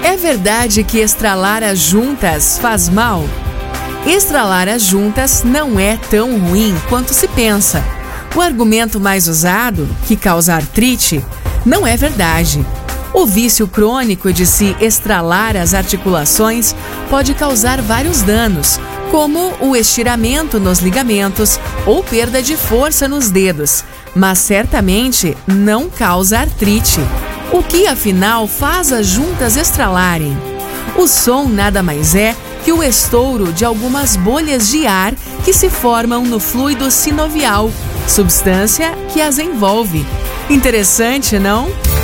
É verdade que estralar as juntas faz mal? Estralar as juntas não é tão ruim quanto se pensa. O argumento mais usado, que causa artrite, não é verdade. O vício crônico de se estralar as articulações pode causar vários danos, como o estiramento nos ligamentos ou perda de força nos dedos, mas certamente não causa artrite. O que afinal faz as juntas estralarem? O som nada mais é que o estouro de algumas bolhas de ar que se formam no fluido sinovial, substância que as envolve. Interessante, não?